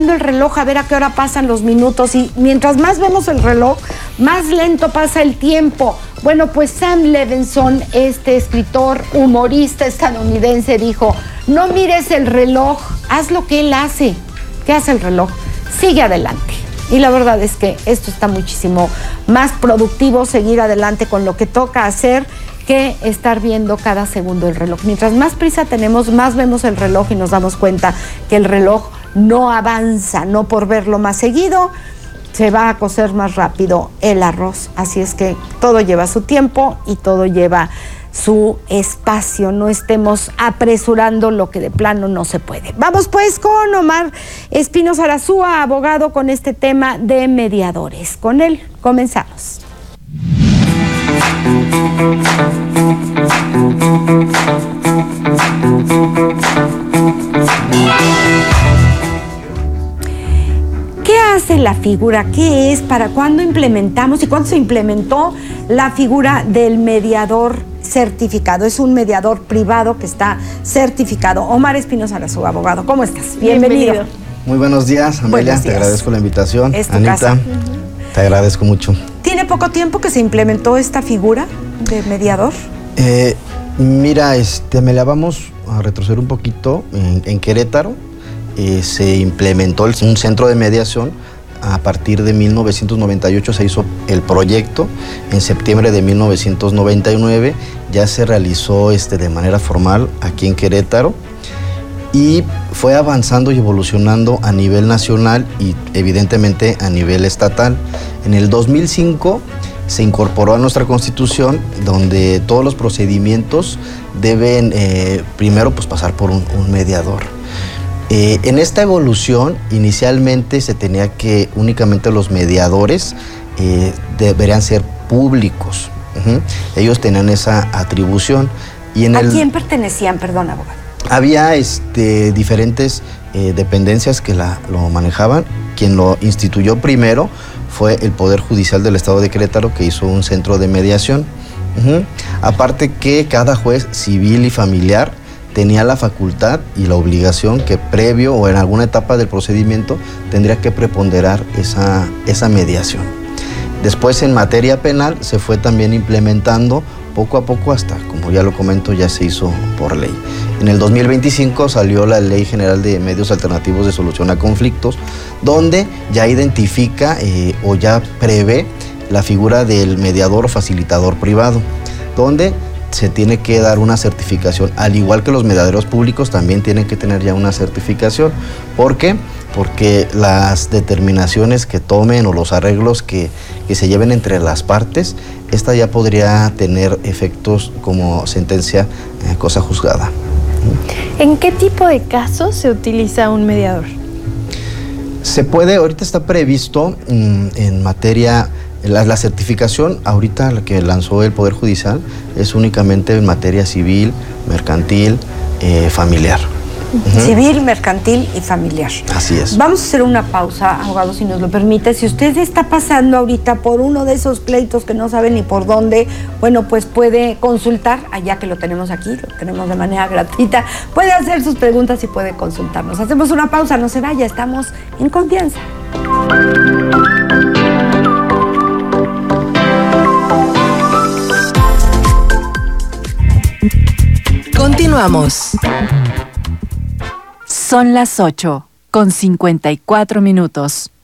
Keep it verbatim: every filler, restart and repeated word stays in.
el reloj a ver a qué hora pasan los minutos, y mientras más vemos el reloj, más lento pasa el tiempo. Bueno, pues Sam Levinson, este escritor, humorista estadounidense, dijo: no mires el reloj, haz lo que él hace. ¿Qué hace el reloj? Sigue adelante. Y la verdad es que esto está muchísimo más productivo, seguir adelante con lo que toca hacer, que estar viendo cada segundo el reloj. Mientras más prisa tenemos, más vemos el reloj y nos damos cuenta que el reloj no avanza, no por verlo más seguido, se va a cocer más rápido el arroz. Así es que todo lleva su tiempo y todo lleva su espacio. No estemos apresurando lo que de plano no se puede. Vamos pues con Omar Espinosa Arazúa, abogado, con este tema de mediadores. Con él comenzamos. ¿Qué hace la figura? ¿Qué es? ¿Para cuándo implementamos y cuándo se implementó la figura del mediador certificado? Es un mediador privado que está certificado. Omar Espinosa Arazúa, abogado, ¿cómo estás? Bienvenido. Bienvenido. Muy buenos días, Amelia. Buenos días. Te agradezco la invitación. Es tu Anita, casa. Uh-huh. Te agradezco mucho. ¿Tiene poco tiempo que se implementó esta figura de mediador? Eh, mira, este, Amelia, vamos a retroceder un poquito. En, en Querétaro eh, se implementó el, un centro de mediación. A partir de mil novecientos noventa y ocho se hizo el proyecto. En septiembre de mil novecientos noventa y nueve ya se realizó este, de manera formal aquí en Querétaro, y fue avanzando y evolucionando a nivel nacional y evidentemente a nivel estatal. En el dos mil cinco se incorporó a nuestra Constitución, donde todos los procedimientos deben eh, primero pues, pasar por un, un mediador. Eh, en esta evolución, inicialmente se tenía que únicamente los mediadores eh, deberían ser públicos. Uh-huh. Ellos tenían esa atribución. Y en ¿A el, quién pertenecían, perdón, abogado? Había este, diferentes eh, dependencias que la, lo manejaban. Quien lo instituyó primero fue el Poder Judicial del Estado de Querétaro, que hizo un centro de mediación. Uh-huh. Aparte que cada juez civil y familiar tenía la facultad y la obligación que previo o en alguna etapa del procedimiento tendría que preponderar esa, esa mediación. Después, en materia penal, se fue también implementando poco a poco hasta, como ya lo comento, ya se hizo por ley. En el dos mil veinticinco salió la Ley General de Medios Alternativos de Solución a Conflictos, donde ya identifica eh, o ya prevé la figura del mediador o facilitador privado, donde se tiene que dar una certificación, al igual que los mediadores públicos también tienen que tener ya una certificación. ¿Por qué? Porque las determinaciones que tomen o los arreglos que, que se lleven entre las partes, esta ya podría tener efectos como sentencia, eh, cosa juzgada. ¿En qué tipo de casos se utiliza un mediador? Se puede, ahorita está previsto mmm, en materia. La, la certificación ahorita la que lanzó el Poder Judicial es únicamente en materia civil, mercantil, eh, familiar. Uh-huh. Civil, mercantil y familiar. Así es. Vamos a hacer una pausa, abogado, si nos lo permite. Si usted está pasando ahorita por uno de esos pleitos que no sabe ni por dónde, bueno, pues puede consultar, allá que lo tenemos aquí, lo tenemos de manera gratuita, puede hacer sus preguntas y puede consultarnos. Hacemos una pausa, no se vaya, estamos en confianza. Continuamos. Son las ocho con cincuenta y cuatro minutos.